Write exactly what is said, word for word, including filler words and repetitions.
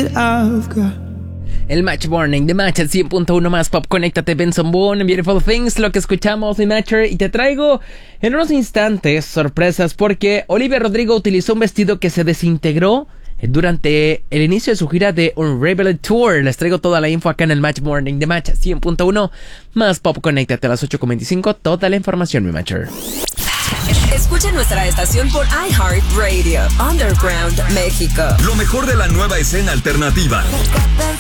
I've got. El Match Morning de Match cien punto uno más pop. Conéctate, Benson Boone, Beautiful Things, lo que escuchamos de Matcher. Y te traigo en unos instantes sorpresas porque Olivia Rodrigo utilizó un vestido que se desintegró durante el inicio de su gira de Unraveled Tour. Les traigo toda la info acá en el Match Morning de Match cien punto uno más pop. Conéctate a las ocho con veinticinco. Toda la información, mi Matcher. Escucha nuestra estación por iHeartRadio, Underground México. Lo mejor de la nueva escena alternativa.